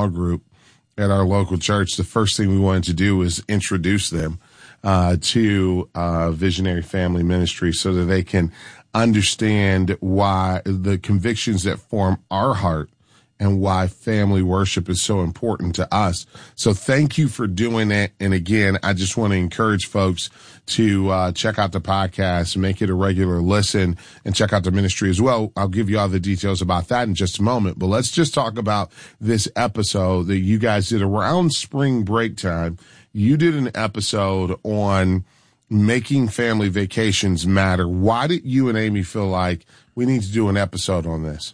small group at our local church, the first thing we wanted to do was introduce them to Visionary Family Ministry so that they can understand why the convictions that form our heart and why family worship is so important to us. So thank you for doing it. And again, I just want to encourage folks to check out the podcast, make it a regular listen, and check out the ministry as well. I'll give you all the details about that in just a moment. But let's just talk about this episode that you guys did around spring break time. You did an episode on making family vacations matter. Why did you and Amy feel like we need to do an episode on this?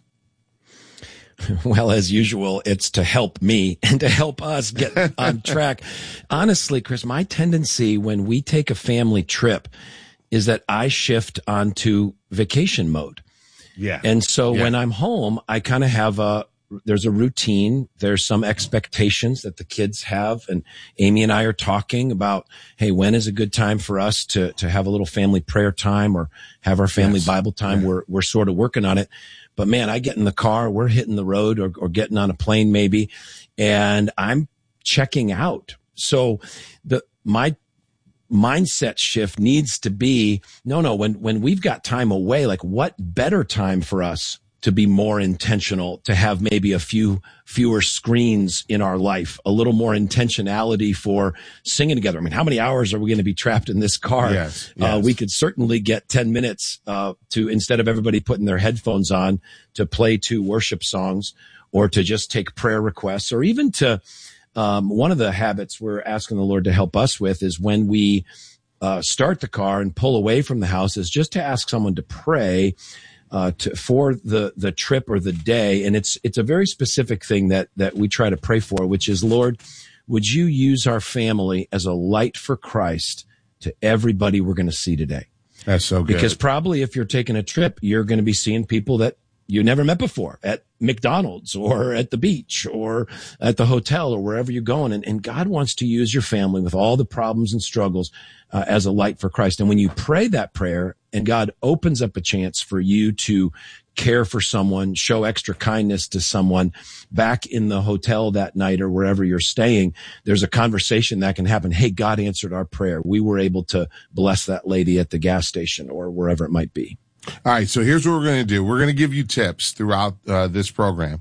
Well, as usual, it's to help me and to help us get on track. Honestly, Chris, my tendency when we take a family trip is that I shift onto vacation mode. Yeah. And so when I'm home, I kind of have there's a routine. There's some expectations that the kids have. And Amy and I are talking about, hey, when is a good time for us to have a little family prayer time or have our family Bible time? Yeah. We're sort of working on it. But man, I get in the car, we're hitting the road or getting on a plane maybe, and I'm checking out. So my mindset shift needs to be, when we've got time away, like what better time for us to be more intentional, to have maybe a fewer screens in our life, a little more intentionality for singing together. I mean, how many hours are we going to be trapped in this car? Yes. We could certainly get 10 minutes to, instead of everybody putting their headphones on, to play 2 worship songs or to just take prayer requests, or even to one of the habits we're asking the Lord to help us with is when we start the car and pull away from the house is just to ask someone to pray for the trip or the day. And it's a very specific thing that we try to pray for, which is, Lord, would you use our family as a light for Christ to everybody we're going to see today? That's so good. Because probably if you're taking a trip, you're going to be seeing people that you never met before at McDonald's or at the beach or at the hotel or wherever you're going. And God wants to use your family with all the problems and struggles as a light for Christ. And when you pray that prayer and God opens up a chance for you to care for someone, show extra kindness to someone back in the hotel that night or wherever you're staying, there's a conversation that can happen. Hey, God answered our prayer. We were able to bless that lady at the gas station or wherever it might be. All right, so here's what we're going to do. We're going to give you tips throughout this program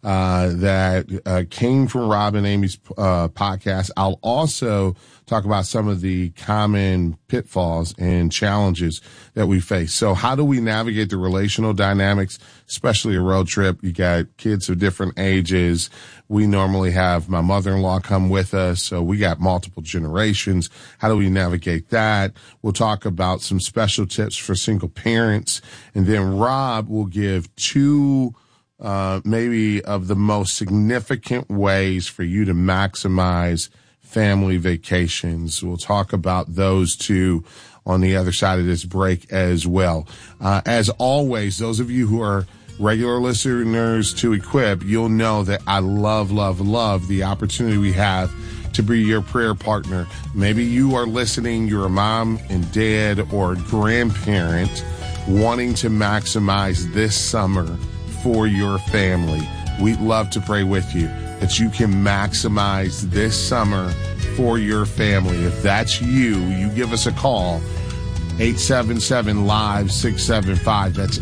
that came from Rob and Amy's podcast. I'll also talk about some of the common pitfalls and challenges that we face. So how do we navigate the relational dynamics, especially a road trip? You got kids of different ages. We normally have my mother-in-law come with us, so we got multiple generations. How do we navigate that? We'll talk about some special tips for single parents. And then Rob will give 2 maybe of the most significant ways for you to maximize family vacations. We'll talk about those 2 on the other side of this break as well. As always, those of you who are regular listeners to Equip, you'll know that I love the opportunity we have to be your prayer partner. Maybe you are listening, you're a mom and dad or grandparent wanting to maximize this summer for your family. We'd love to pray with you that you can maximize this summer for your family. If that's you, you give us a call, 877-LIVE-675. That's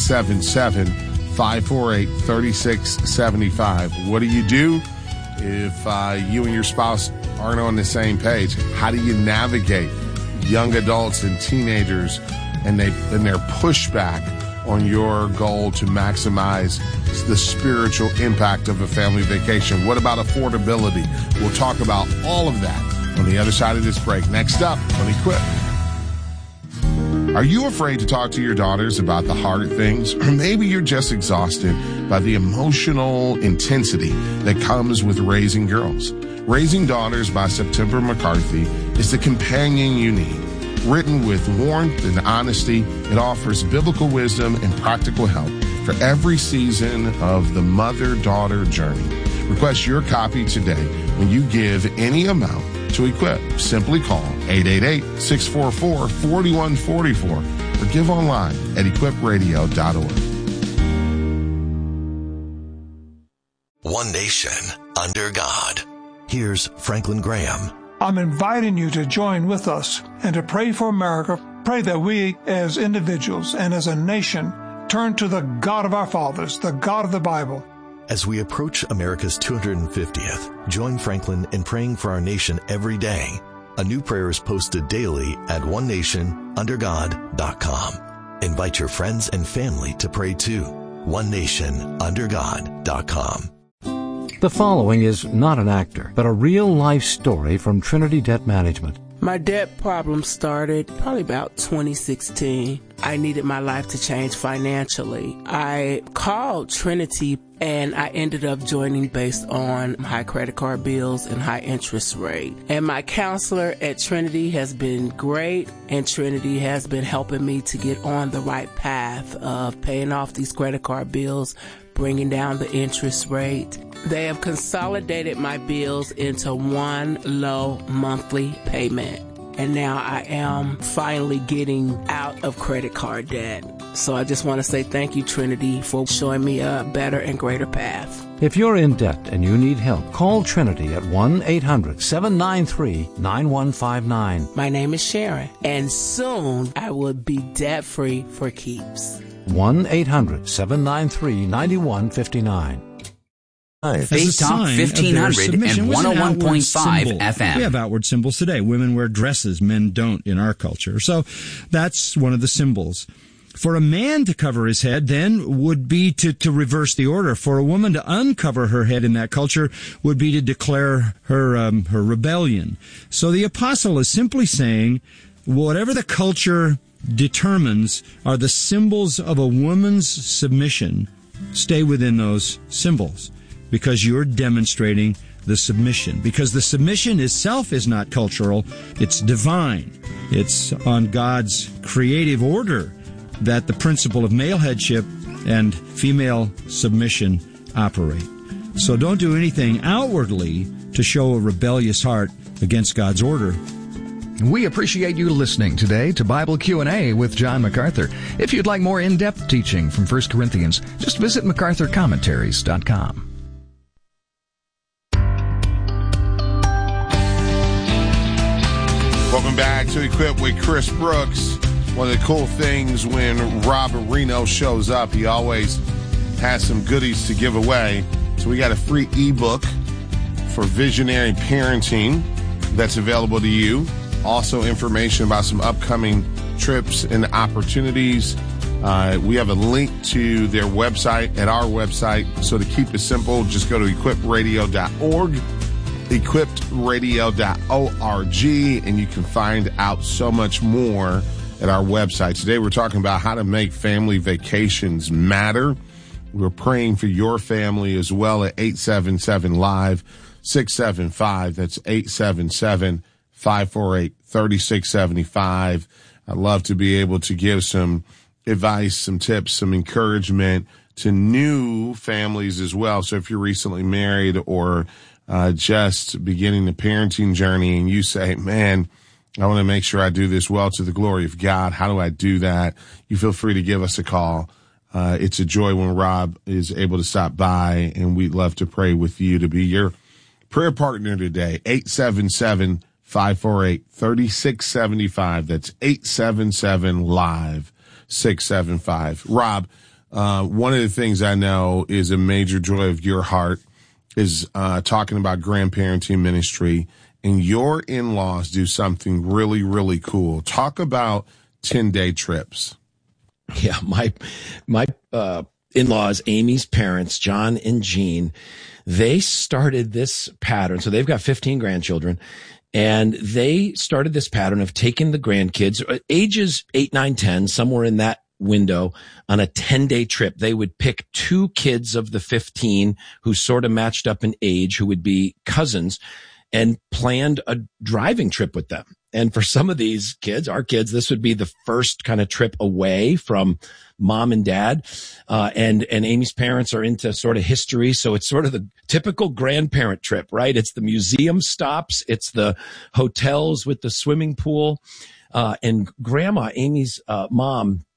877-548-3675. What do you do if you and your spouse aren't on the same page? How do you navigate young adults and teenagers and their pushback on your goal to maximize the spiritual impact of a family vacation? What about affordability? We'll talk about all of that on the other side of this break. Next up on Equip. Are you afraid to talk to your daughters about the hard things? Or maybe you're just exhausted by the emotional intensity that comes with raising girls. Raising Daughters by September McCarthy is the companion you need. Written with warmth and honesty, it offers biblical wisdom and practical help for every season of the mother-daughter journey. Request your copy today when you give any amount to Equip. Simply call 888-644-4144 or give online at equipradio.org. One nation Under God. Here's Franklin Graham. I'm inviting you to join with us and to pray for America. Pray that we as individuals and as a nation turn to the God of our fathers, the God of the Bible. As we approach America's 250th, join Franklin in praying for our nation every day. A new prayer is posted daily at onenationundergod.com. Invite your friends and family to pray too. onenationundergod.com. The following is not an actor, but a real-life story from Trinity Debt Management. My debt problem started probably about 2016. I needed my life to change financially. I called Trinity and I ended up joining based on high credit card bills and high interest rate. And my counselor at Trinity has been great, and Trinity has been helping me to get on the right path of paying off these credit card bills, bringing down the interest rate. They have consolidated my bills into one low monthly payment. And now I am finally getting out of credit card debt. So I just want to say thank you, Trinity, for showing me a better and greater path. If you're in debt and you need help, call Trinity at 1-800-793-9159. My name is Sharon, and soon I will be debt-free for keeps. 1-800-793-9159. Faith Talk 1500 and 101.5 FM. We have outward symbols today. Women wear dresses, men don't in our culture. So that's one of the symbols. For a man to cover his head then would be to reverse the order. For a woman to uncover her head in that culture would be to declare her rebellion. So the apostle is simply saying, whatever the culture determines are the symbols of a woman's submission, stay within those symbols, because you're demonstrating the submission. Because the submission itself is not cultural, it's divine. It's on God's creative order that the principle of male headship and female submission operate. So don't do anything outwardly to show a rebellious heart against God's order. We appreciate you listening today to Bible Q&A with John MacArthur. If you'd like more in-depth teaching from 1 Corinthians, just visit MacArthurCommentaries.com. Welcome back to Equip with Chris Brooks. One of the cool things when Rob Reno shows up, he always has some goodies to give away. So we got a free ebook for visionary parenting that's available to you. Also information about some upcoming trips and opportunities. We have a link to their website at our website. So to keep it simple, just go to equipradio.org, equipradio.org, and you can find out so much more at our website. Today we're talking about how to make family vacations matter. We're praying for your family as well at 877-LIVE-675. That's 877-548-3675. I'd love to be able to give some advice, some tips, some encouragement to new families as well. So if you're recently married or just beginning the parenting journey and you say, man, I want to make sure I do this well to the glory of God. How do I do that? You feel free to give us a call. It's a joy when Rob is able to stop by, and we'd love to pray with you to be your prayer partner today. 877-548-3675. That's 877-LIVE-675. Rob, one of the things I know is a major joy of your heart is talking about grandparenting ministry, and your in-laws do something really, really cool. Talk about 10-day trips. Yeah, my in-laws, Amy's parents, John and Jean, they started this pattern. So they've got 15 grandchildren, and they started this pattern of taking the grandkids, ages 8, 9, 10, somewhere in that window, on a 10-day trip. They would pick 2 kids of the 15 who sort of matched up in age, who would be cousins, and planned a driving trip with them. And for some of these kids, our kids, this would be the first kind of trip away from mom and dad. And Amy's parents are into sort of history. So it's sort of the typical grandparent trip, right? It's the museum stops. It's the hotels with the swimming pool. And grandma, Amy's mom,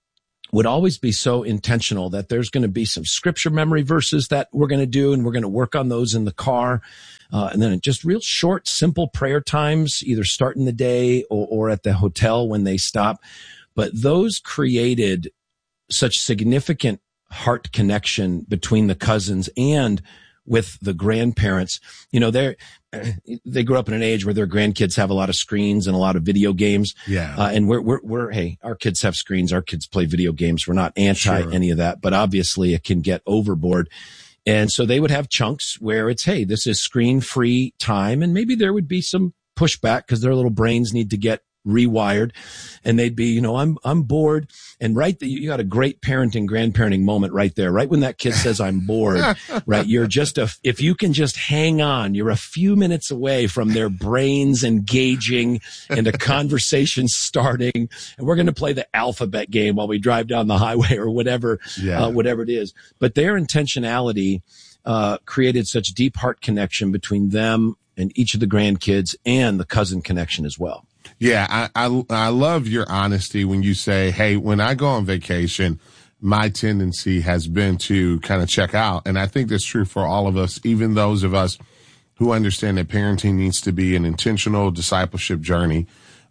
would always be so intentional that there's going to be some scripture memory verses that we're going to do, and we're going to work on those in the car. And then just real short, simple prayer times, either starting the day or at the hotel when they stop. But those created such significant heart connection between the cousins and with the grandparents. You know, they grew up in an age where their grandkids have a lot of screens and a lot of video games. Yeah. And hey, our kids have screens. Our kids play video games. We're not anti any of that, but obviously it can get overboard. And so they would have chunks where it's, hey, this is screen free time. And maybe there would be some pushback because their little brains need to get rewired, and they'd be, you know, I'm bored. And you got a great grandparenting moment right there. Right when that kid says, I'm bored, right? You're if you can just hang on, you're a few minutes away from their brains engaging and a conversation starting. And we're going to play the alphabet game while we drive down the highway or whatever it is. But their intentionality, created such deep heart connection between them and each of the grandkids and the cousin connection as well. Yeah, I love your honesty when you say, hey, when I go on vacation, my tendency has been to kind of check out. And I think that's true for all of us, even those of us who understand that parenting needs to be an intentional discipleship journey.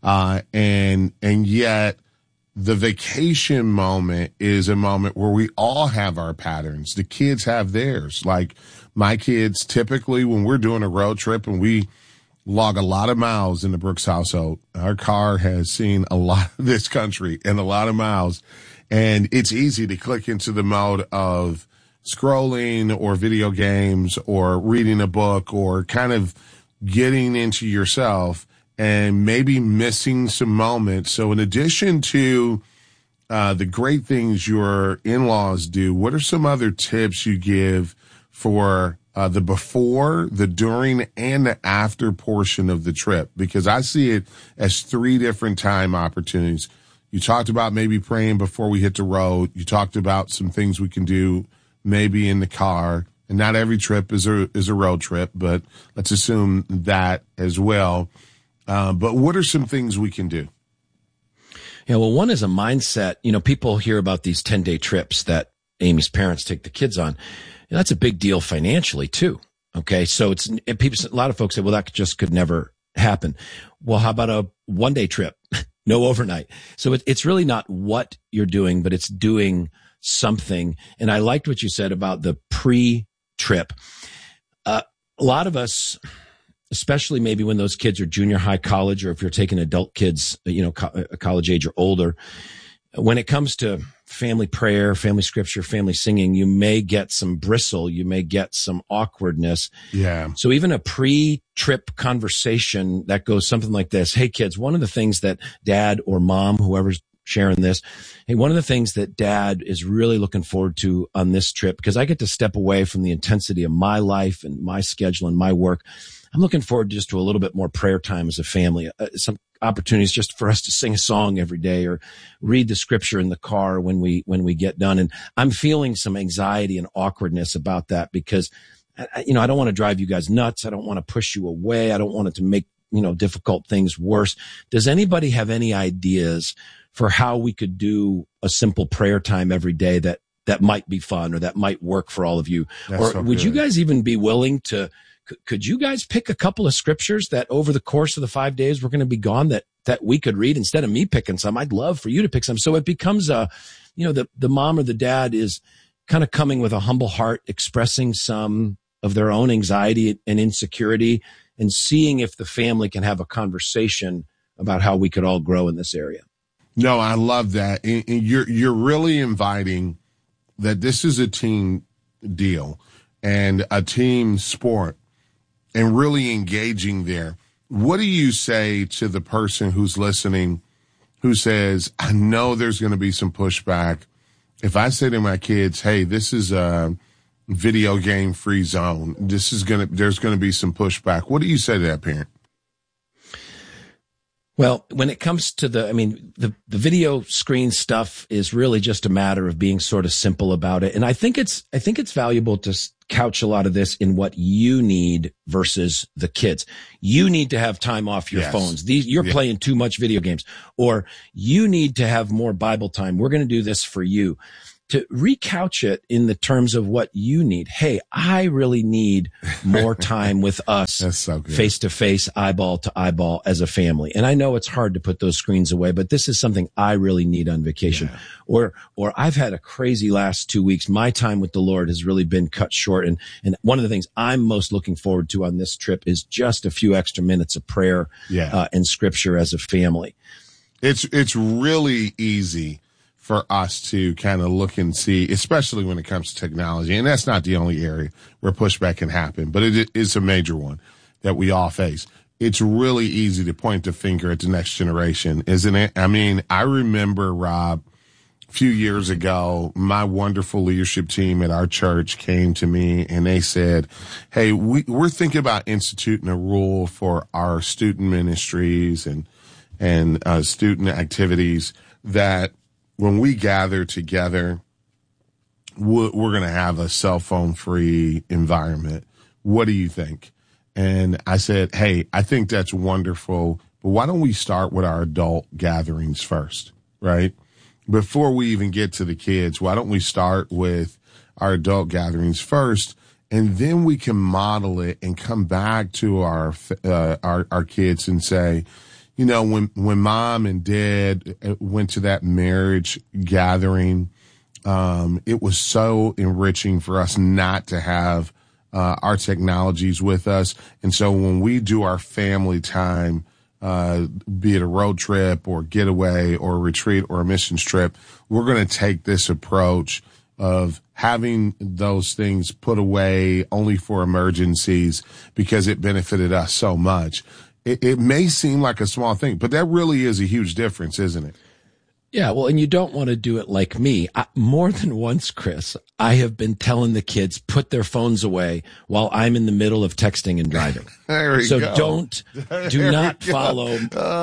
And yet the vacation moment is a moment where we all have our patterns. The kids have theirs. Like my kids, typically when we're doing a road trip and we log a lot of miles in the Brooks household. Our car has seen a lot of this country and a lot of miles. And it's easy to click into the mode of scrolling or video games or reading a book or kind of getting into yourself and maybe missing some moments. So in addition to the great things your in-laws do, what are some other tips you give for the before, the during, and the after portion of the trip? Because I see it as 3 different time opportunities. You talked about maybe praying before we hit the road. You talked about some things we can do maybe in the car. And not every trip is a road trip, but let's assume that as well. But what are some things we can do? Yeah, well, one is a mindset. You know, people hear about these 10-day trips that Amy's parents take the kids on. And that's a big deal financially too. Okay. So a lot of folks say, well, that just could never happen. Well, how about a 1-day trip? No overnight. So it's really not what you're doing, but it's doing something. And I liked what you said about the pre-trip. A lot of us, especially maybe when those kids are junior high, college, or if you're taking adult kids, you know, college age or older, when it comes to family prayer, family scripture, family singing, you may get some bristle. You may get some awkwardness. Yeah. So even a pre-trip conversation that goes something like this. Hey kids, one of the things that dad or mom, whoever's sharing this, hey, one of the things that dad is really looking forward to on this trip, because I get to step away from the intensity of my life and my schedule and my work. I'm looking forward just to a little bit more prayer time as a family, some opportunities just for us to sing a song every day or read the scripture in the car when we get done. And I'm feeling some anxiety and awkwardness about that because, you know, I don't want to drive you guys nuts. I don't want to push you away. I don't want it to make, you know, difficult things worse. Does anybody have any ideas for how we could do a simple prayer time every day that might be fun or that might work for all of you? That's or would you guys even be willing to, could you guys pick a couple of scriptures that over the course of the 5 days we're going to be gone that we could read instead of me picking some? I'd love for you to pick some. So it becomes the mom or the dad is kind of coming with a humble heart, expressing some of their own anxiety and insecurity and seeing if the family can have a conversation about how we could all grow in this area. No, I love that. And you're really inviting that this is a team deal and a team sport and really engaging there. What do you say to the person who's listening who says, I know there's going to be some pushback. If I say to my kids, hey, this is a video game free zone, there's going to be some pushback. What do you say to that parent? Well, when it comes to the video screen stuff is really just a matter of being sort of simple about it. And I think it's valuable to couch a lot of this in what you need versus the kids. You need to have time off your phones. You're playing too much video games, or you need to have more Bible time. We're going to do this for you. To recouch it in the terms of what you need. Hey, I really need more time with us face to face, eyeball to eyeball as a family. And I know it's hard to put those screens away, but this is something I really need on vacation. Yeah. Or I've had a crazy last 2 weeks. My time with the Lord has really been cut short. And one of the things I'm most looking forward to on this trip is just a few extra minutes of prayer and scripture as a family. It's really easy for us to kind of look and see, especially when it comes to technology. And that's not the only area where pushback can happen, but it is a major one that we all face. It's really easy to point the finger at the next generation, isn't it? I mean, I remember, Rob, a few years ago, my wonderful leadership team at our church came to me and they said, hey, we're thinking about instituting a rule for our student ministries and student activities that when we gather together, we're going to have a cell phone free environment. What do you think? And I said, hey, I think that's wonderful, but why don't we start with our adult gatherings first, right? Before we even get to the kids, why don't we start with our adult gatherings first, and then we can model it and come back to our kids and say, you know, when mom and dad went to that marriage gathering, it was so enriching for us not to have our technologies with us. And so when we do our family time, be it a road trip or getaway or a retreat or a missions trip, we're going to take this approach of having those things put away only for emergencies because it benefited us so much. It may seem like a small thing, but that really is a huge difference, isn't it? Yeah, well, and you don't want to do it like me. More than once, Chris, I have been telling the kids, put their phones away while I'm in the middle of texting and driving. So go. Do not follow.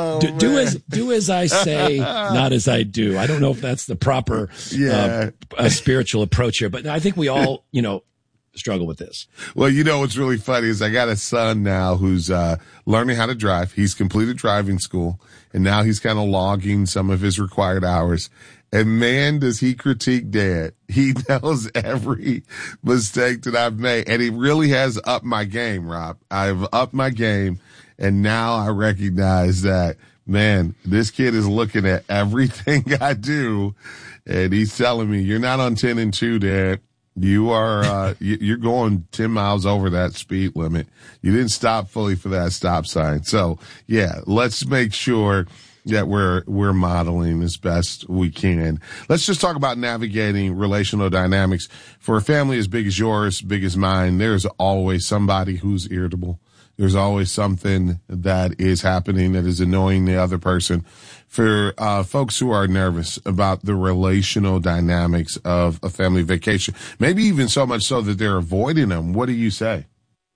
Do as I say, not as I do. I don't know if that's the proper spiritual approach here, but I think we all, struggle with this. Well, what's really funny is I got a son now who's learning how to drive. He's completed driving school, and now he's kind of logging some of his required hours. And man, does he critique dad. He knows every mistake that I've made, and he really has upped my game, Rob. I've upped my game, and now I recognize that, man, this kid is looking at everything I do, and he's telling me, you're not on 10 and 2, Dad. You are, you're going 10 miles over that speed limit. You didn't stop fully for that stop sign. So yeah, let's make sure that we're modeling as best we can. Let's just talk about navigating relational dynamics. For a family as big as yours, big as mine, there's always somebody who's irritable. There's always something that is happening that is annoying the other person. For folks who are nervous about the relational dynamics of a family vacation, maybe even so much so that they're avoiding them, what do you say?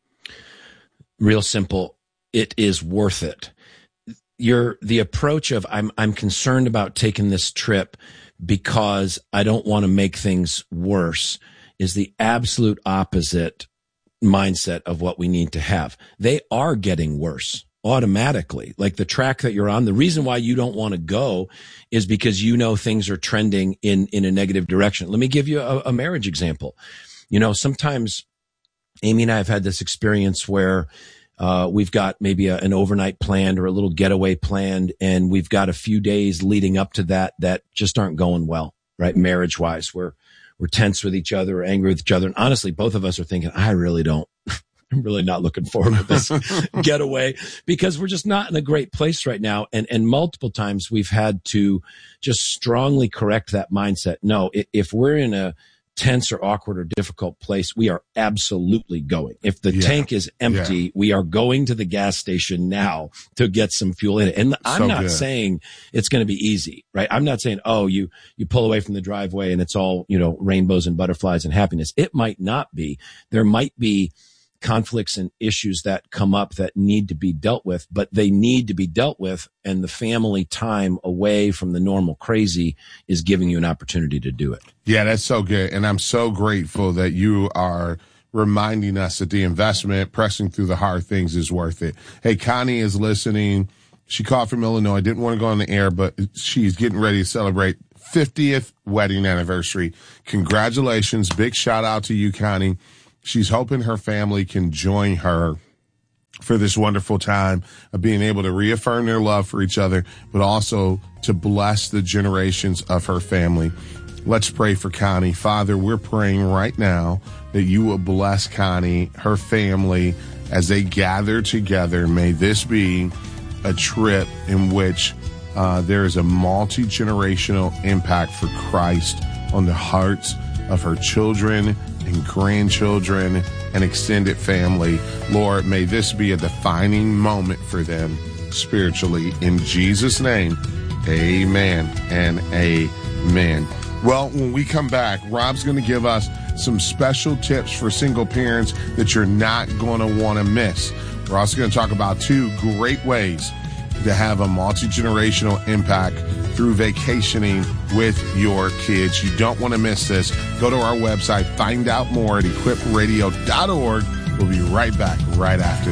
Real simple. It is worth it. The approach of I'm concerned about taking this trip because I don't want to make things worse is the absolute opposite mindset of what we need to have. They are getting worse automatically. Like the track that you're on, the reason why you don't want to go is because things are trending in a negative direction. Let me give you a marriage example. Sometimes Amy and I have had this experience where we've got maybe an overnight planned or a little getaway planned, and we've got a few days leading up to that just aren't going well, right? Marriage wise, we're tense with each other, or angry with each other. And honestly, both of us are thinking, I'm really not looking forward to this getaway because we're just not in a great place right now. And multiple times we've had to just strongly correct that mindset. No, if we're in a tense or awkward or difficult place, we are absolutely going. If the tank is empty, we are going to the gas station now to get some fuel in it. And I'm not saying it's going to be easy, right? I'm not saying, you pull away from the driveway and it's all, rainbows and butterflies and happiness. It might not be. There might be conflicts and issues that come up that need to be dealt with, but they need to be dealt with. And the family time away from the normal crazy is giving you an opportunity to do it. Yeah, that's so good. And I'm so grateful that you are reminding us that the investment, pressing through the hard things, is worth it. Hey, Connie is listening. She called from Illinois, didn't want to go on the air, but she's getting ready to celebrate 50th wedding anniversary. Congratulations. Big shout out to you, Connie. She's hoping her family can join her for this wonderful time of being able to reaffirm their love for each other, but also to bless the generations of her family. Let's pray for Connie. Father, we're praying right now that you will bless Connie, her family, as they gather together. May this be a trip in which there is a multi-generational impact for Christ on the hearts of her children and grandchildren and extended family. Lord, may this be a defining moment for them spiritually. In Jesus' name, amen and amen. Well, when we come back, Rob's going to give us some special tips for single parents that you're not going to want to miss. We're also going to talk about 2 great ways to have a multi-generational impact through vacationing with your kids. You don't want to miss this. Go to our website, find out more at equipradio.org. We'll be right back right after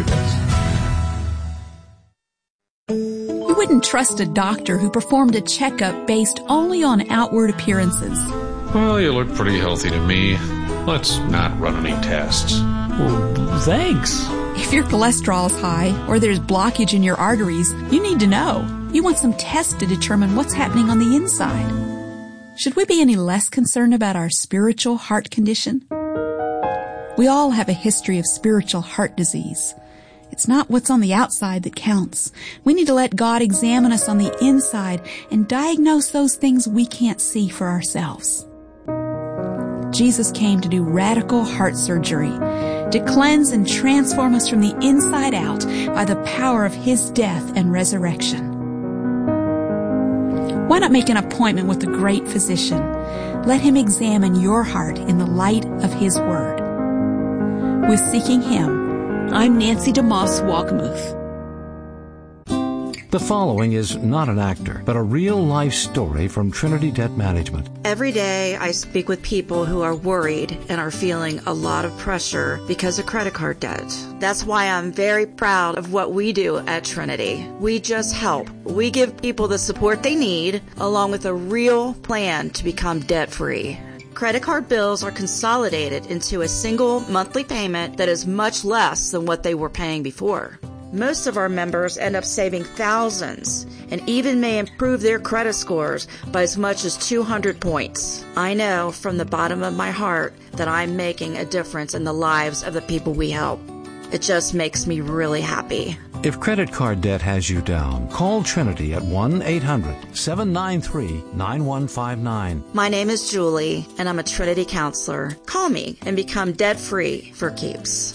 this. You wouldn't trust a doctor who performed a checkup based only on outward appearances. Well, you look pretty healthy to me. Let's not run any tests. Well, thanks. If your cholesterol is high or there's blockage in your arteries, you need to know. You want some tests to determine what's happening on the inside. Should we be any less concerned about our spiritual heart condition? We all have a history of spiritual heart disease. It's not what's on the outside that counts. We need to let God examine us on the inside and diagnose those things we can't see for ourselves. Jesus came to do radical heart surgery, to cleanse and transform us from the inside out by the power of His death and resurrection. Why not make an appointment with the great physician? Let Him examine your heart in the light of His Word. With Seeking Him, I'm Nancy DeMoss Walkamuth. The following is not an actor, but a real-life story from Trinity Debt Management. Every day I speak with people who are worried and are feeling a lot of pressure because of credit card debt. That's why I'm very proud of what we do at Trinity. We just help. We give people the support they need, along with a real plan to become debt-free. Credit card bills are consolidated into a single monthly payment that is much less than what they were paying before. Most of our members end up saving thousands and even may improve their credit scores by as much as 200 points. I know from the bottom of my heart that I'm making a difference in the lives of the people we help. It just makes me really happy. If credit card debt has you down, call Trinity at 1-800-793-9159. My name is Julie, and I'm a Trinity counselor. Call me and become debt-free for keeps.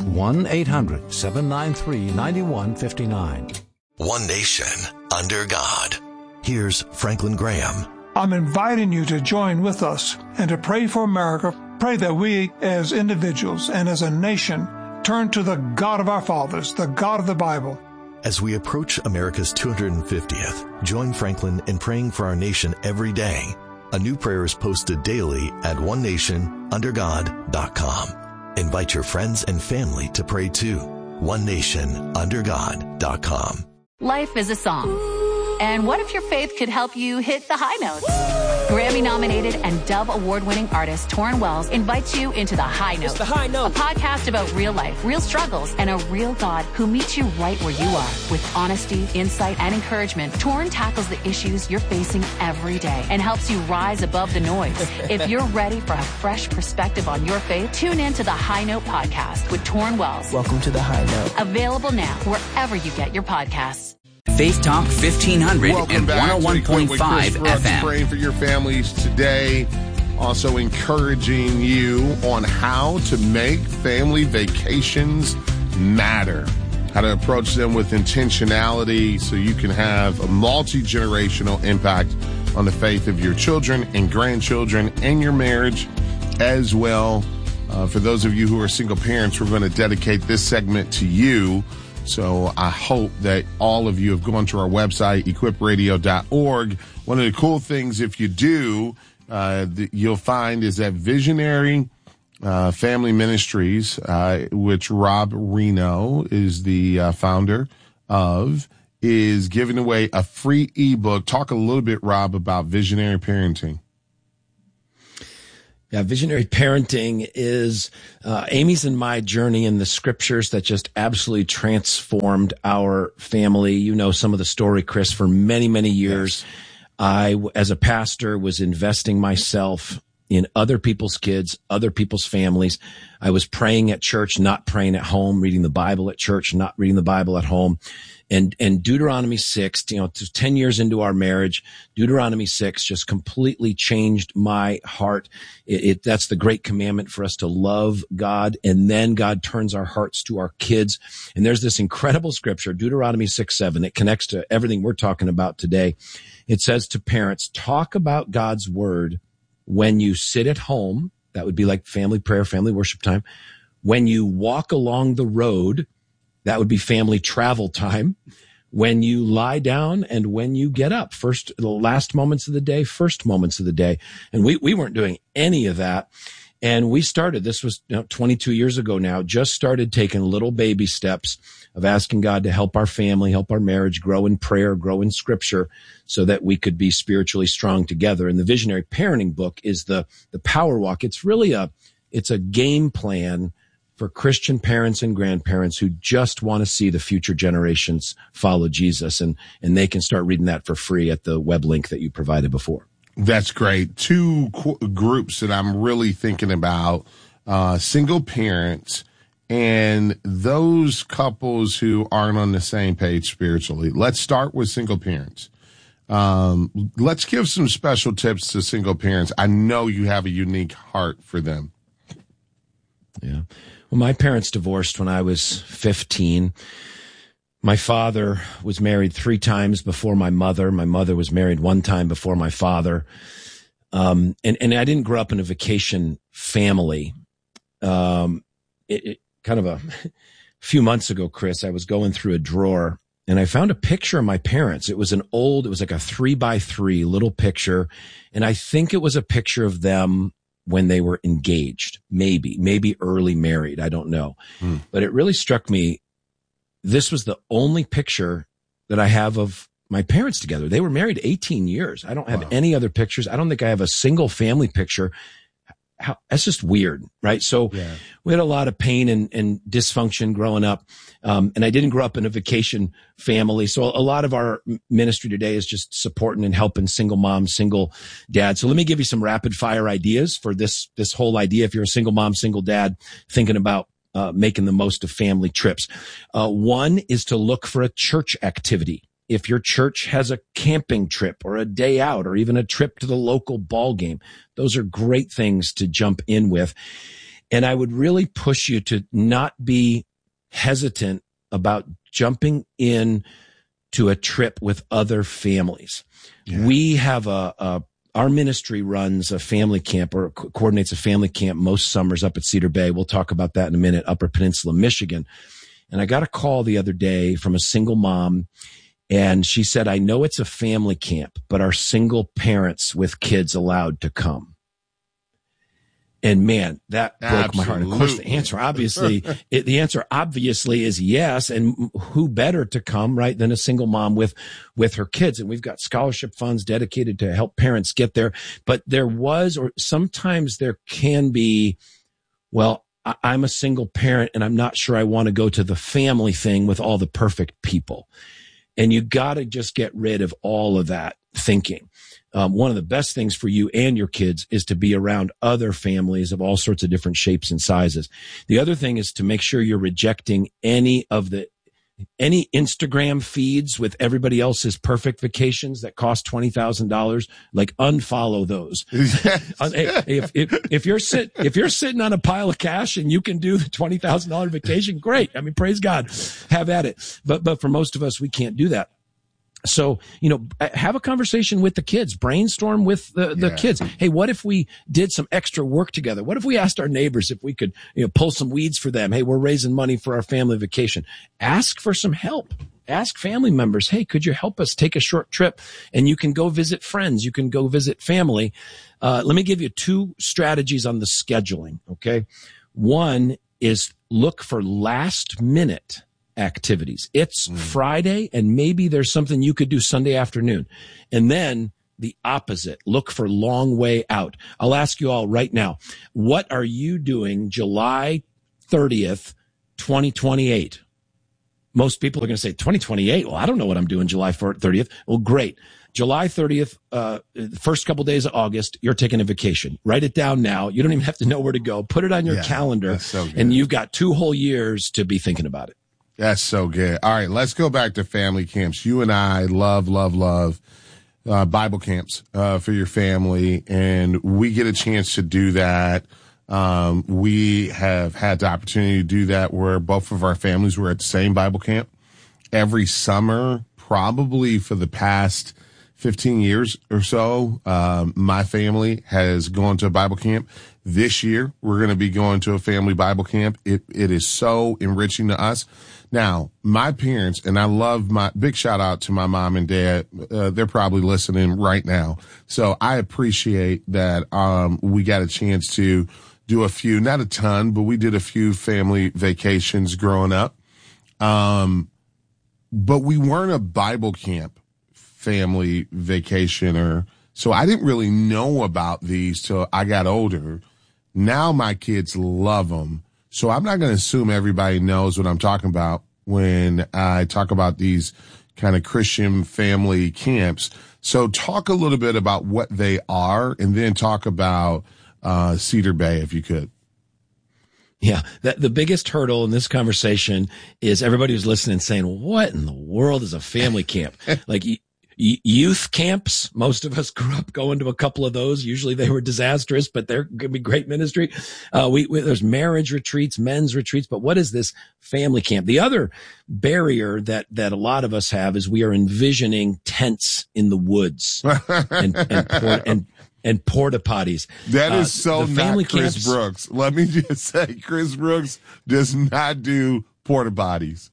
1-800-793-9159. One nation under God. Here's Franklin Graham. I'm inviting you to join with us and to pray for America. Pray that we as individuals and as a nation turn to the God of our fathers, the God of the Bible. As we approach America's 250th, join Franklin in praying for our nation every day. A new prayer is posted daily at onenationundergod.com. Invite your friends and family to pray too. onenationundergod.com. Life is a song. And what if your faith could help you hit the high notes? Grammy-nominated and Dove Award-winning artist Torrin Wells invites you into The High Note. The High Note. A podcast about real life, real struggles, and a real God who meets you right where you are. With honesty, insight, and encouragement, Torrin tackles the issues you're facing every day and helps you rise above the noise. If you're ready for a fresh perspective on your faith, tune in to The High Note podcast with Torrin Wells. Welcome to The High Note. Available now wherever you get your podcasts. Faith Talk 1500 and 101.5 FM. Praying for your families today. Also encouraging you on how to make family vacations matter. How to approach them with intentionality so you can have a multi-generational impact on the faith of your children and grandchildren and your marriage as well. For those of you who are single parents, we're going to dedicate this segment to you. So I hope that all of you have gone to our website, equipradio.org. One of the cool things, if you do, you'll find is that Visionary Family Ministries, which Rob Reno is the founder of, is giving away a free ebook. Talk a little bit, Rob, about visionary parenting. Yeah, visionary parenting is Amy's and my journey in the scriptures that just absolutely transformed our family. You know some of the story, Chris. For many, many years, yes. I, as a pastor, was investing myself in other people's kids, other people's families. I was praying at church, not praying at home, reading the Bible at church, not reading the Bible at home. And Deuteronomy 6, 10 years into our marriage, Deuteronomy 6 just completely changed my heart. That's the great commandment for us to love God. And then God turns our hearts to our kids. And there's this incredible scripture, Deuteronomy 6:7. It connects to everything we're talking about today. It says to parents, talk about God's word when you sit at home. That would be like family prayer, family worship time. When you walk along the road, that would be family travel time. When you lie down and when you get up, the last moments of the day, first moments of the day. And we weren't doing any of that. And we started, this was 22 years ago now, just started taking little baby steps of asking God to help our family, help our marriage, grow in prayer, grow in scripture so that we could be spiritually strong together. And the Visionary Parenting book is the Power Walk. It's really it's a game plan for Christian parents and grandparents who just want to see the future generations follow Jesus. And they can start reading that for free at the web link that you provided before. That's great. Two groups that I'm really thinking about, single parents and those couples who aren't on the same page spiritually. Let's start with single parents. Let's give some special tips to single parents. I know you have a unique heart for them. Yeah. Well, my parents divorced when I was 15. My father was married 3 times before my mother. My mother was married 1 time before my father. And I didn't grow up in a vacation family. Kind of a few months ago, Chris, I was going through a drawer and I found a picture of my parents. It was like a 3x3 little picture. And I think it was a picture of them when they were engaged, maybe early married. I don't know. But it really struck me. This was the only picture that I have of my parents together. They were married 18 years. I don't have any other pictures. I don't think I have a single family picture. That's just weird, right? So we had a lot of pain and dysfunction growing up. And I didn't grow up in a vacation family. So a lot of our ministry today is just supporting and helping single moms, single dads. So let me give you some rapid fire ideas for this whole idea. If you're a single mom, single dad thinking about making the most of family trips. One is to look for a church activity. If your church has a camping trip or a day out or even a trip to the local ball game, those are great things to jump in with. And I would really push you to not be hesitant about jumping in to a trip with other families. Yeah. We have our ministry runs a family camp or coordinates a family camp most summers up at Cedar Bay. We'll talk about that in a minute, Upper Peninsula, Michigan. And I got a call the other day from a single mom. And she said, I know it's a family camp, but are single parents with kids allowed to come? And man, that broke my heart. Of course, the answer obviously is yes. And who better to come, right, than a single mom with her kids? And we've got scholarship funds dedicated to help parents get there. But sometimes there can be, well, I'm a single parent and I'm not sure I want to go to the family thing with all the perfect people. And you got to just get rid of all of that thinking. One of the best things for you and your kids is to be around other families of all sorts of different shapes and sizes. The other thing is to make sure you're rejecting any Instagram feeds with everybody else's perfect vacations that cost $20,000. Like unfollow those. Yes. If you're sitting on a pile of cash and you can do the $20,000 vacation, great. I mean, praise God, have at it. But for most of us, we can't do that. So, have a conversation with the kids, brainstorm with the kids. Hey, what if we did some extra work together? What if we asked our neighbors if we could, pull some weeds for them? Hey, we're raising money for our family vacation. Ask for some help. ask family members, hey, could you help us take a short trip? And you can go visit friends. You can go visit family. Let me give you 2 strategies on the scheduling. Okay. One is look for last minute activities. It's Friday, and maybe there's something you could do Sunday afternoon. And then the opposite, look for long way out. I'll ask you all right now, what are you doing July 30th, 2028? Most people are going to say 2028. Well, I don't know what I'm doing July 30th. Well, great. July 30th, first couple days of August, you're taking a vacation. Write it down now. You don't even have to know where to go. Put it on your calendar, and you've got 2 whole years to be thinking about it. That's so good. All right, let's go back to family camps. You and I love Bible camps for your family, and we get a chance to do that. We have had the opportunity to do that where both of our families were at the same Bible camp every summer, probably for the past 15 years or so. My family has gone to a Bible camp. This year, we're going to be going to a family Bible camp. It is so enriching to us. Now, my parents, and I love big shout out to my mom and dad. They're probably listening right now. So I appreciate that, we got a chance to do a few, not a ton, but we did a few family vacations growing up. But we weren't a Bible camp family vacationer. So I didn't really know about these till I got older. Now my kids love them. So I'm not going to assume everybody knows what I'm talking about when I talk about these kind of Christian family camps. So talk a little bit about what they are, and then talk about Cedar Bay, if you could. Yeah, the biggest hurdle in this conversation is everybody who's listening saying, what in the world is a family camp? Like youth camps, most of us grew up going to a couple of those. Usually they were disastrous, but they're going to be great ministry. There's marriage retreats, men's retreats, but what is this family camp? The other barrier that a lot of us have is we are envisioning tents in the woods and porta potties. That is so not Chris Brooks. Let me just say, Chris Brooks does not do porta potties.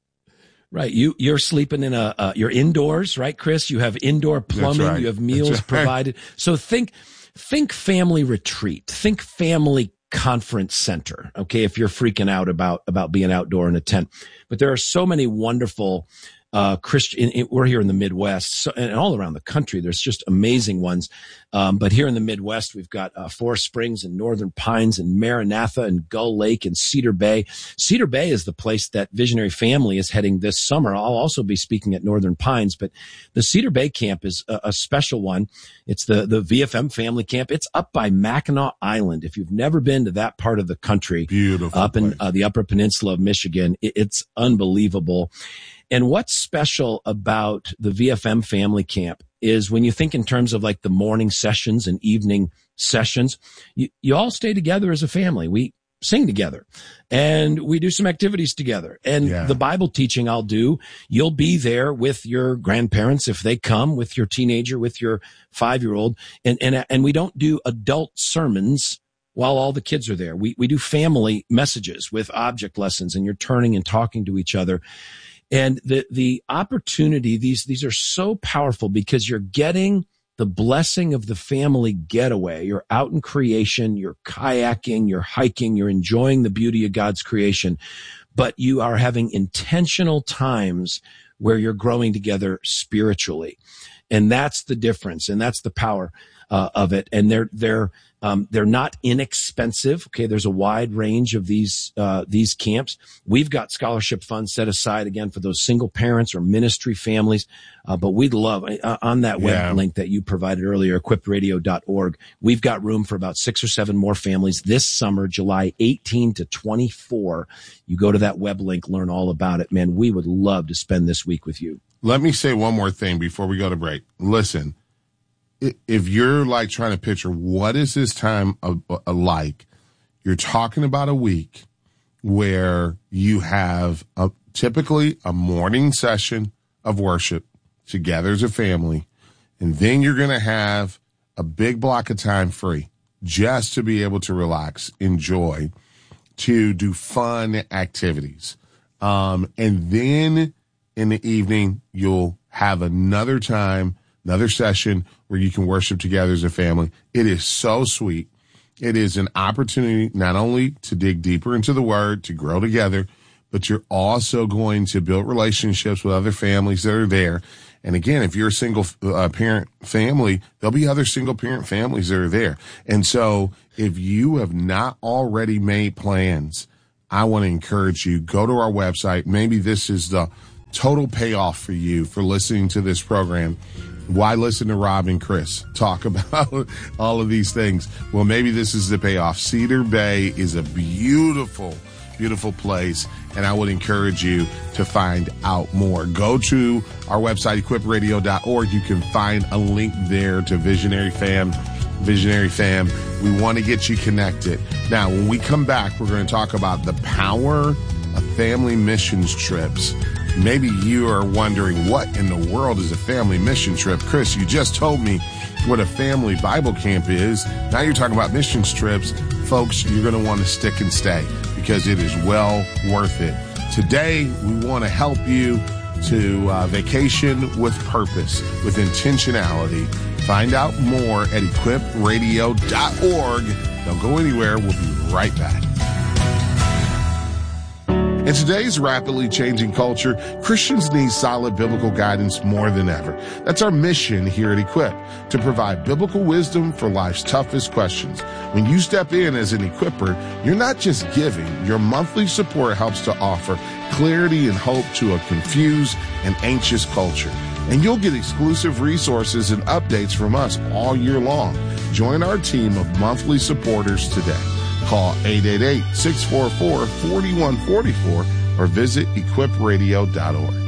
Right. You're sleeping in you're indoors, right, Chris? You have indoor plumbing. Right. You have meals provided. So think family retreat. Think family conference center. Okay. If you're freaking out about being outdoor in a tent, but there are so many wonderful Christian, we're here in the Midwest, and all around the country, there's just amazing ones. But here in the Midwest, we've got Forest Springs and Northern Pines and Maranatha and Gull Lake and Cedar Bay. Cedar Bay is the place that Visionary Family is heading this summer. I'll also be speaking at Northern Pines, but the Cedar Bay camp is a special one. It's the VFM family camp. It's up by Mackinac Island. If you've never been to that part of the country, beautiful up in the Upper Peninsula of Michigan, it's unbelievable. And what's special about the VFM family camp is when you think in terms of like the morning sessions and evening sessions, you all stay together as a family. We sing together and we do some activities together. And the Bible teaching I'll do, you'll be there with your grandparents if they come, with your teenager, with your 5-year-old. And we don't do adult sermons while all the kids are there. We do family messages with object lessons, and you're turning and talking to each other. And the opportunity, these are so powerful because you're getting the blessing of the family getaway. You're out in creation, you're kayaking, you're hiking, you're enjoying the beauty of God's creation, but you are having intentional times where you're growing together spiritually. And that's the difference. And that's the power of it. And they're not inexpensive. Okay. There's a wide range of these camps. We've got scholarship funds set aside again for those single parents or ministry families. But we'd love on that web link that you provided earlier, equipradio.org. We've got room for about 6 or 7 more families this summer, July 18 to 24. You go to that web link, learn all about it. Man, we would love to spend this week with you. Let me say one more thing before we go to break. Listen, if you're like trying to picture what is this time like, you're talking about a week where you have typically a morning session of worship together as a family, and then you're going to have a big block of time free just to be able to relax, enjoy, to do fun activities. And then in the evening, you'll have another time, another session where you can worship together as a family. It is so sweet. It is an opportunity not only to dig deeper into the Word, to grow together, but you're also going to build relationships with other families that are there. And again, if you're a single parent family, there'll be other single parent families that are there. And so if you have not already made plans, I want to encourage you, go to our website. Maybe this is the total payoff for you for listening to this program. Why listen to Rob and Chris talk about all of these things? Well, maybe this is the payoff. Cedar Bay is a beautiful, beautiful place, and I would encourage you to find out more. Go to our website, equipradio.org. You can find a link there to Visionary Fam. We want to get you connected. Now, when we come back, we're going to talk about the power of family missions trips. Maybe you are wondering, what in the world is a family mission trip? Chris, you just told me what a family Bible camp is. Now you're talking about missions trips. Folks, you're going to want to stick and stay because it is well worth it. Today, we want to help you to vacation with purpose, with intentionality. Find out more at equipradio.org. Don't go anywhere. We'll be right back. In today's rapidly changing culture, Christians need solid biblical guidance more than ever. That's our mission here at Equip, to provide biblical wisdom for life's toughest questions. When you step in as an equipper, you're not just giving. Your monthly support helps to offer clarity and hope to a confused and anxious culture. And you'll get exclusive resources and updates from us all year long. Join our team of monthly supporters today. Call 888-644-4144 or visit equipradio.org.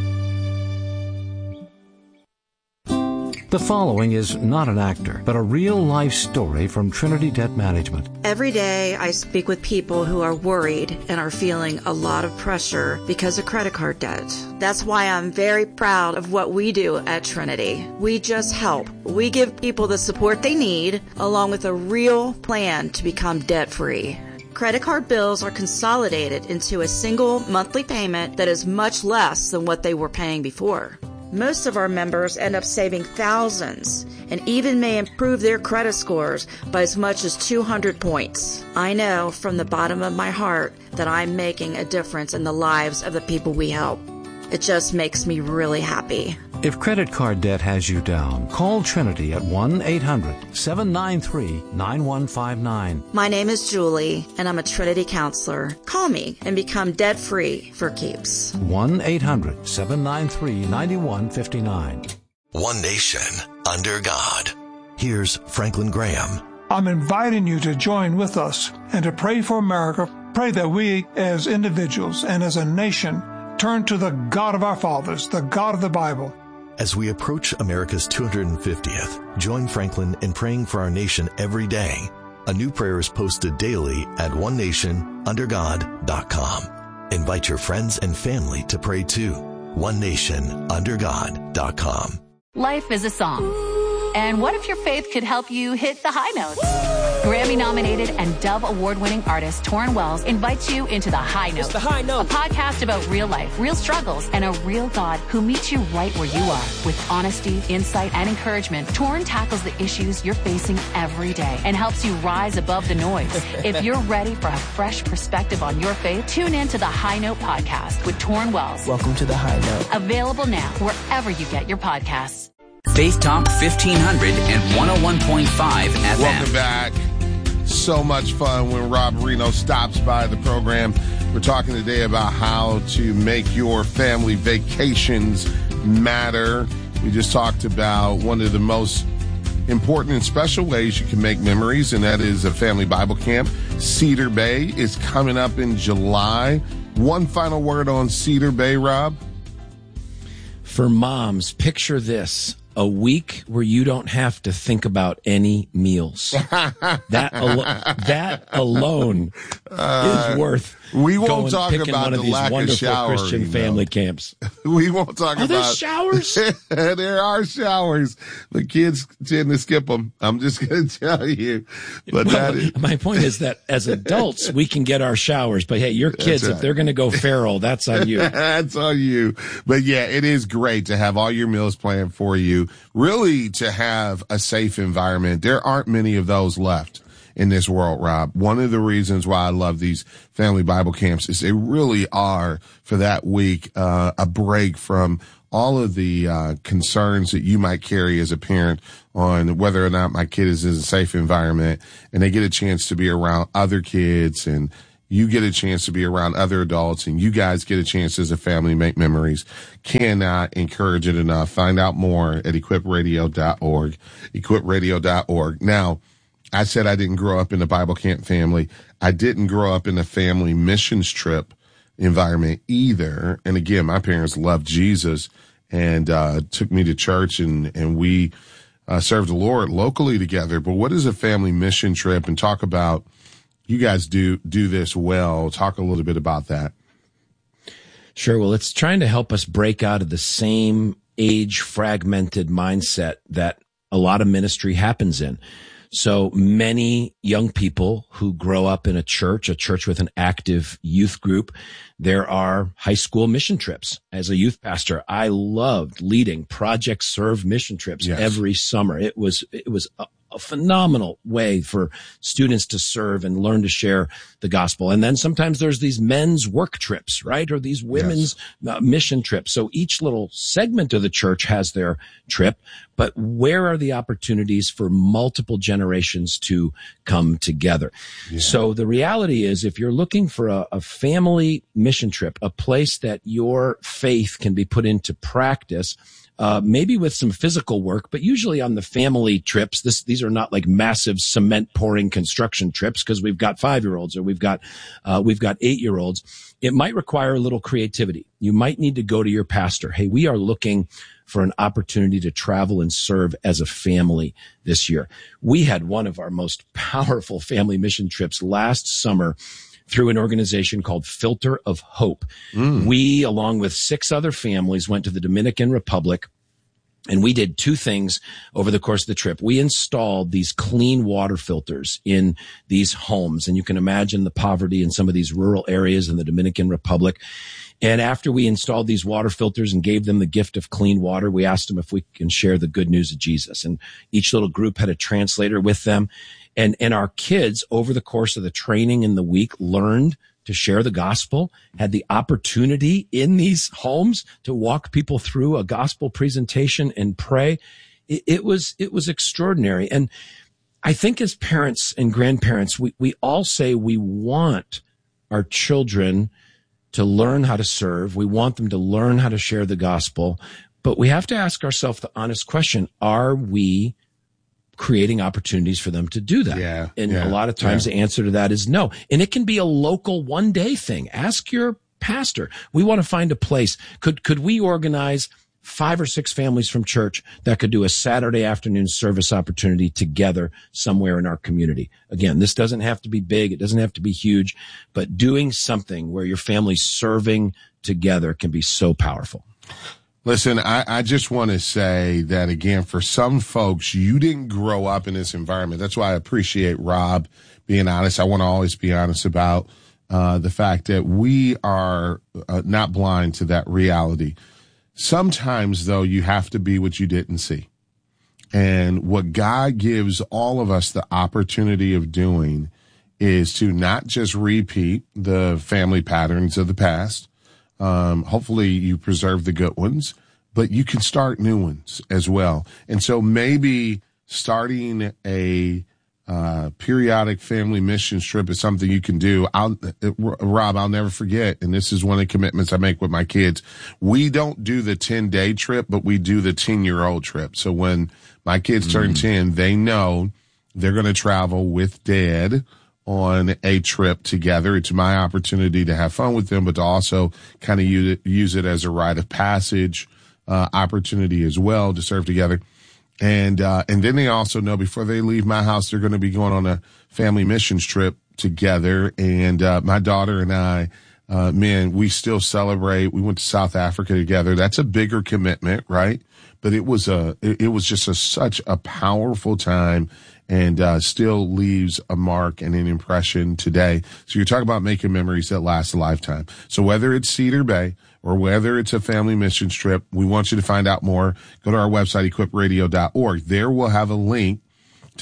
The following is not an actor, but a real-life story from Trinity Debt Management. Every day I speak with people who are worried and are feeling a lot of pressure because of credit card debt. That's why I'm very proud of what we do at Trinity. We just help. We give people the support they need, along with a real plan to become debt-free. Credit card bills are consolidated into a single monthly payment that is much less than what they were paying before. Most of our members end up saving thousands and even may improve their credit scores by as much as 200 points. I know from the bottom of my heart that I'm making a difference in the lives of the people we help. It just makes me really happy. If credit card debt has you down, call Trinity at 1-800-793-9159. My name is Julie, and I'm a Trinity counselor. Call me and become debt-free for keeps. 1-800-793-9159. One nation, under God. Here's Franklin Graham. I'm inviting you to join with us and to pray for America. Pray that we, as individuals and as a nation, turn to the God of our fathers, the God of the Bible. As we approach America's 250th, join Franklin in praying for our nation every day. A new prayer is posted daily at onenationundergod.com. Invite your friends and family to pray too. onenationundergod.com. Life is a song. And what if your faith could help you hit the high notes? Grammy-nominated and Dove Award-winning artist Torrin Wells invites you into The High Note. It's The High Note. A podcast about real life, real struggles, and a real God who meets you right where you are. With honesty, insight, and encouragement, Torrin tackles the issues you're facing every day and helps you rise above the noise. If you're ready for a fresh perspective on your faith, tune in to The High Note podcast with Torrin Wells. Welcome to The High Note. Available now wherever you get your podcasts. Faith Talk 1500 and 101.5 FM. Welcome back. So much fun when Rob Reno stops by the program. We're talking today about how to make your family vacations matter. We just talked about one of the most important and special ways you can make memories, and that is a family Bible camp. Cedar Bay is coming up in July. One final word on Cedar Bay, Rob? For moms, picture this. A week where you don't have to think about any meals. That alone is worth We won't talk about the lack of showering, Christian family camps. We won't talk about. Are there showers? There are showers, but kids tend to skip them. I'm just going to tell you. But my point is that as adults, we can get our showers. But hey, your kids, if they're going to go feral, that's on you. That's on you. But yeah, it is great to have all your meals planned for you. Really, to have a safe environment. There aren't many of those left in this world, Rob. One of the reasons why I love these family Bible camps is they really are, for that week, a break from all of the concerns that you might carry as a parent on whether or not my kid is in a safe environment, and they get a chance to be around other kids, and you get a chance to be around other adults, and you guys get a chance as a family to make memories. Cannot encourage it enough. Find out more at equipradio.org, equipradio.org. Now, I said I didn't grow up in a Bible camp family. I didn't grow up in a family missions trip environment either. And again, my parents loved Jesus and took me to church, and we served the Lord locally together. But what is a family mission trip? And talk about, you guys do this well. Talk a little bit about that. Sure. Well, it's trying to help us break out of the same age fragmented mindset that a lot of ministry happens in. So many young people who grow up in a church with an active youth group, there are high school mission trips. As a youth pastor, I loved leading Project Serve mission trips every summer. It was a phenomenal way for students to serve and learn to share the gospel. And then sometimes there's these men's work trips, right? Or these women's mission trips. So each little segment of the church has their trip, but where are the opportunities for multiple generations to come together? Yeah. So the reality is, if you're looking for a family mission trip, a place that your faith can be put into practice, maybe with some physical work, but usually on the family trips, these are not like massive cement pouring construction trips, because we've got 5-year-olds or we've got 8-year-olds. It might require a little creativity. You might need to go to your pastor. Hey, we are looking for an opportunity to travel and serve as a family this year. We had one of our most powerful family mission trips last summer through an organization called Filter of Hope. We, along with 6 other families, went to the Dominican Republic, and we did 2 things over the course of the trip. We installed these clean water filters in these homes, and you can imagine the poverty in some of these rural areas in the Dominican Republic. And after we installed these water filters and gave them the gift of clean water, we asked them if we can share the good news of Jesus. And each little group had a translator with them. And our kids, over the course of the training in the week, learned to share the gospel, had the opportunity in these homes to walk people through a gospel presentation and pray. It was extraordinary. And I think as parents and grandparents, we all say we want our children to learn how to serve. We want them to learn how to share the gospel. But we have to ask ourselves the honest question, are we creating opportunities for them to do that? A lot of times the answer to that is no. And it can be a local one-day thing. Ask your pastor. We want to find a place. Could we organize 5 or 6 families from church that could do a Saturday afternoon service opportunity together somewhere in our community? Again, this doesn't have to be big. It doesn't have to be huge, but doing something where your family's serving together can be so powerful. Listen, I just want to say that, again, for some folks, you didn't grow up in this environment. That's why I appreciate Rob being honest. I want to always be honest about the fact that we are not blind to that reality. Sometimes, though, you have to be what you didn't see. And what God gives all of us the opportunity of doing is to not just repeat the family patterns of the past. Hopefully you preserve the good ones, but you can start new ones as well. And so maybe starting a periodic family mission trip is something you can do. Rob, I'll never forget, and this is one of the commitments I make with my kids. We don't do the 10-day trip, but we do the 10-year-old trip. So when my kids turn 10, they know they're going to travel with Dad on a trip together. It's my opportunity to have fun with them, but to also kind of use it as a rite of passage opportunity as well to serve together. And then they also know before they leave my house, they're going to be going on a family missions trip together. And my daughter and I, man, we still celebrate. We went to South Africa together. That's a bigger commitment, right? But it was just such a powerful time, and still leaves a mark and an impression today. So you're talking about making memories that last a lifetime. So whether it's Cedar Bay or whether it's a family mission trip, we want you to find out more. Go to our website, equipradio.org. There we'll have a link to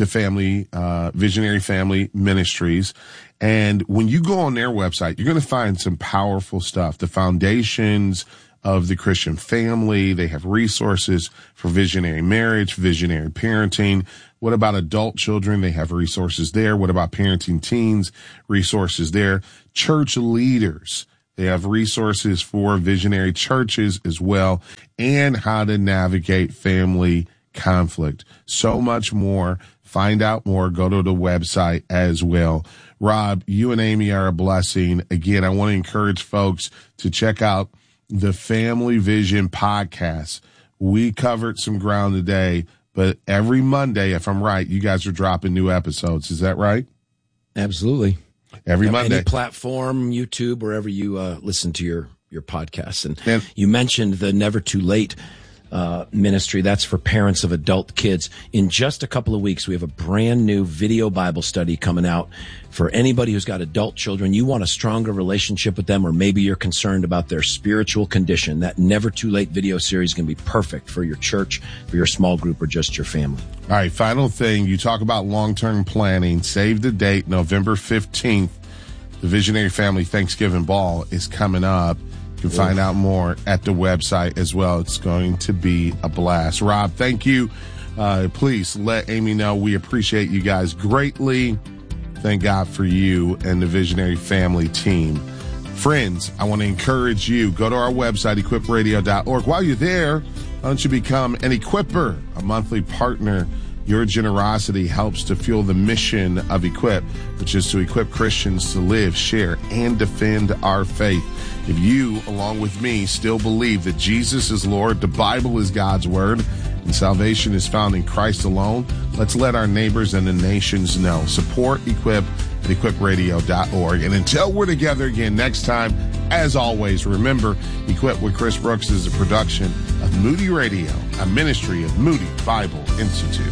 Visionary Family Ministries. And when you go on their website, you're going to find some powerful stuff. The foundations of the Christian family. They have resources for visionary marriage, visionary parenting. What about adult children? They have resources there. What about parenting teens? Resources there. Church leaders. They have resources for visionary churches as well, and how to navigate family conflict. So much more. Find out more. Go to the website as well. Rob, you and Amy are a blessing. Again, I want to encourage folks to check out the Family Vision podcast. We covered some ground today, but every Monday, if I'm right, you guys are dropping new episodes. Is that right? Absolutely. Every Monday. Any platform, YouTube, wherever you listen to your podcasts. And you mentioned the Never Too Late ministry. That's for parents of adult kids. In just a couple of weeks, we have a brand new video Bible study coming out for anybody who's got adult children. You want a stronger relationship with them, or maybe you're concerned about their spiritual condition. That Never Too Late video series is going to be perfect for your church, for your small group, or just your family. All right. Final thing. You talk about long-term planning. Save the date, November 15th. The Visionary Family Thanksgiving Ball is coming up. You can find out more at the website as well. It's going to be a blast. Rob, thank you. Please let Amy know we appreciate you guys greatly. Thank God for you and the Visionary Family team. Friends, I want to encourage you. Go to our website, equipradio.org. While you're there, why don't you become an Equipper, a monthly partner? Your generosity helps to fuel the mission of Equip, which is to equip Christians to live, share, and defend our faith. If you, along with me, still believe that Jesus is Lord, the Bible is God's word, and salvation is found in Christ alone, let's let our neighbors and the nations know. Support Equip at equipradio.org. And until we're together again next time, as always, remember, Equip with Chris Brooks is a production of Moody Radio, a ministry of Moody Bible Institute.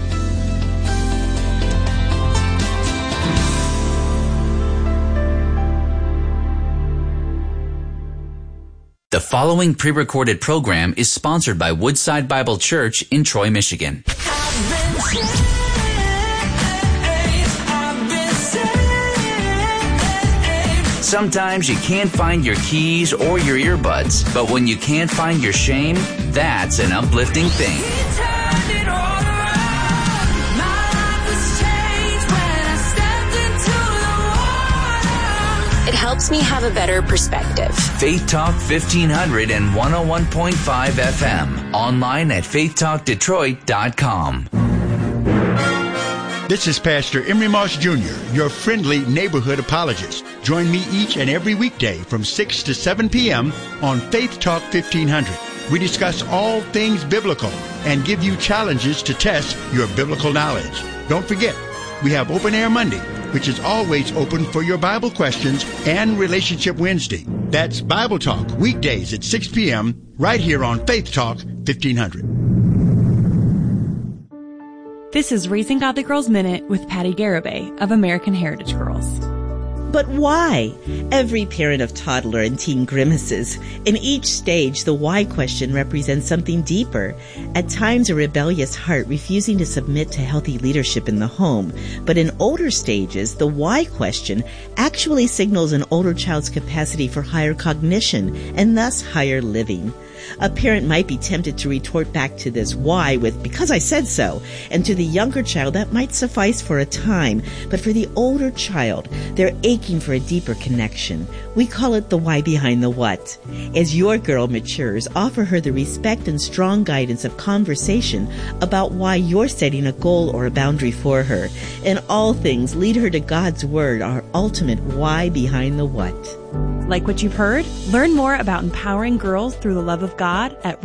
The following pre-recorded program is sponsored by Woodside Bible Church in Troy, Michigan. Sometimes you can't find your keys or your earbuds, but when you can't find your shame, that's an uplifting thing. It helps me have a better perspective. Faith Talk 1500 and 101.5 FM. Online at faithtalkdetroit.com. This is Pastor Emery Moss Jr., your friendly neighborhood apologist. Join me each and every weekday from 6 to 7 p.m. on Faith Talk 1500. We discuss all things biblical and give you challenges to test your biblical knowledge. Don't forget, we have Open Air Monday, which is always open for your Bible questions, and Relationship Wednesday. That's Bible Talk, weekdays at 6 p.m. right here on Faith Talk 1500. This is Raising Godly Girls Minute with Patty Garibay of American Heritage Girls. But why? Every parent of toddler and teen grimaces. In each stage, the why question represents something deeper. At times, a rebellious heart refusing to submit to healthy leadership in the home. But in older stages, the why question actually signals an older child's capacity for higher cognition and thus higher living. A parent might be tempted to retort back to this why with, because I said so. And to the younger child, that might suffice for a time. But for the older child, they're aching for a deeper connection. We call it the why behind the what. As your girl matures, offer her the respect and strong guidance of conversation about why you're setting a goal or a boundary for her. In all things, lead her to God's Word, our ultimate why behind the what. Like what you've heard? Learn more about empowering girls through the love of God at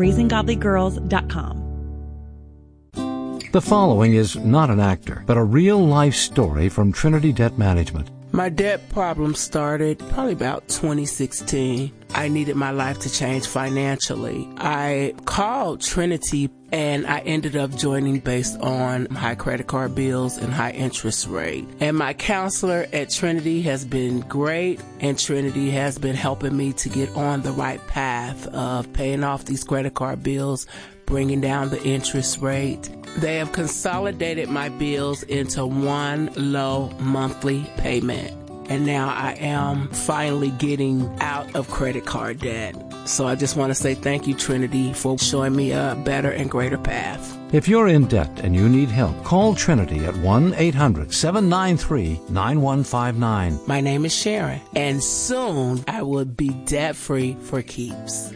raisinggodlygirls.com. The following is not an actor, but a real-life story from Trinity Debt Management. My debt problem started probably about 2016. I needed my life to change financially. I called Trinity and I ended up joining based on high credit card bills and high interest rate. And my counselor at Trinity has been great, and Trinity has been helping me to get on the right path of paying off these credit card bills, bringing down the interest rate. They have consolidated my bills into one low monthly payment. And now I am finally getting out of credit card debt. So I just want to say thank you, Trinity, for showing me a better and greater path. If you're in debt and you need help, call Trinity at 1-800-793-9159. My name is Sharon, and soon I will be debt-free for keeps.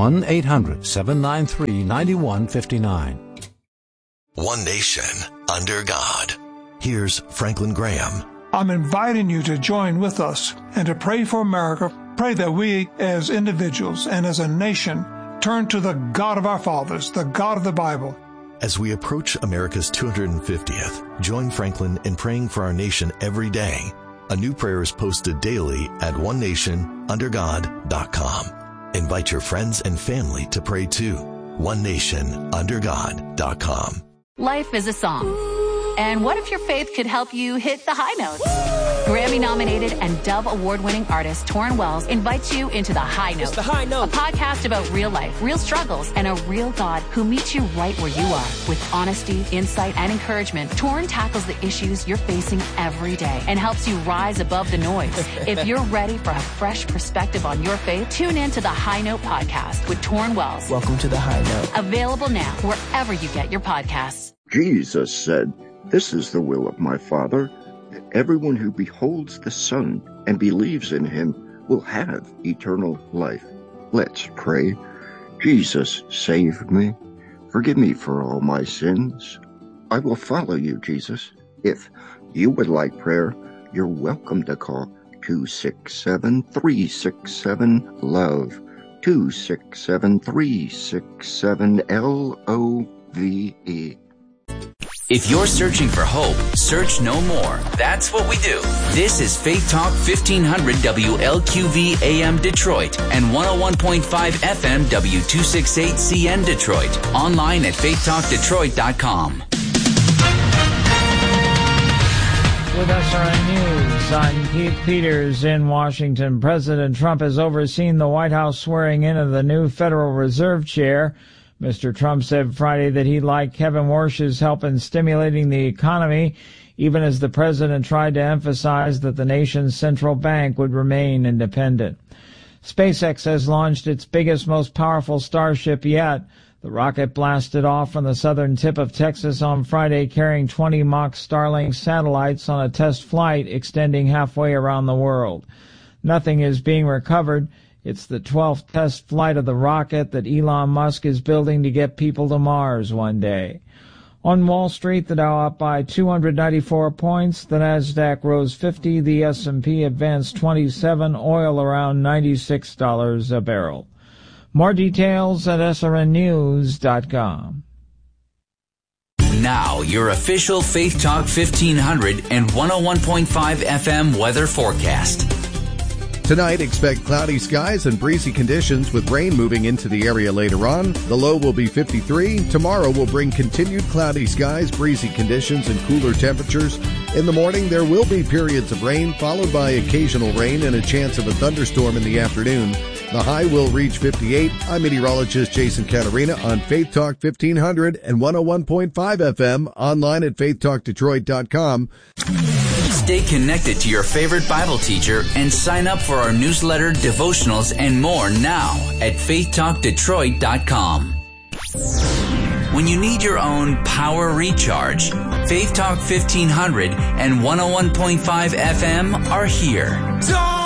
1-800-793-9159. One nation under God. Here's Franklin Graham. I'm inviting you to join with us and to pray for America. Pray that we as individuals and as a nation turn to the God of our fathers, the God of the Bible. As we approach America's 250th, join Franklin in praying for our nation every day. A new prayer is posted daily at onenationundergod.com. Invite your friends and family to pray too. onenationundergod.com. Life is a song. And what if your faith could help you hit the high notes? Grammy-nominated and Dove Award-winning artist Torrin Wells invites you into The High Note. The High Note. A podcast about real life, real struggles, and a real God who meets you right where you are. With honesty, insight, and encouragement, Torrin tackles the issues you're facing every day and helps you rise above the noise. If you're ready for a fresh perspective on your faith, tune in to The High Note podcast with Torrin Wells. Welcome to The High Note. Available now wherever you get your podcasts. Jesus said, "This is the will of my Father, that everyone who beholds the Son and believes in him will have eternal life." Let's pray. Jesus, save me. Forgive me for all my sins. I will follow you, Jesus. If you would like prayer, you're welcome to call 267-367-LOVE, 267-367-LOVE. If you're searching for hope, search no more. That's what we do. This is Faith Talk 1500 WLQV AM Detroit and 101.5 FM W268CN Detroit. Online at faithtalkdetroit.com. With SRN News, I'm Keith Peters in Washington. President Trump has overseen the White House swearing in of the new Federal Reserve Chair. Mr. Trump said Friday that he'd like Kevin Warsh's help in stimulating the economy, even as the president tried to emphasize that the nation's central bank would remain independent. SpaceX has launched its biggest, most powerful Starship yet. The rocket blasted off from the southern tip of Texas on Friday, carrying 20 mock Starlink satellites on a test flight extending halfway around the world. Nothing is being recovered. It's the 12th test flight of the rocket that Elon Musk is building to get people to Mars one day. On Wall Street, the Dow up by 294 points, the Nasdaq rose 50, the S&P advanced 27, oil around $96 a barrel. More details at srnnews.com. Now, your official Faith Talk 1500 and 101.5 FM weather forecast. Tonight, expect cloudy skies and breezy conditions with rain moving into the area later on. The low will be 53. Tomorrow will bring continued cloudy skies, breezy conditions, and cooler temperatures. In the morning, there will be periods of rain, followed by occasional rain and a chance of a thunderstorm in the afternoon. The high will reach 58. I'm meteorologist Jason Catarina on Faith Talk 1500 and 101.5 FM, online at faithtalkdetroit.com. Stay connected to your favorite Bible teacher and sign up for our newsletter, devotionals, and more now at faithtalkdetroit.com. When you need your own power recharge, Faith Talk 1500 and 101.5 FM are here.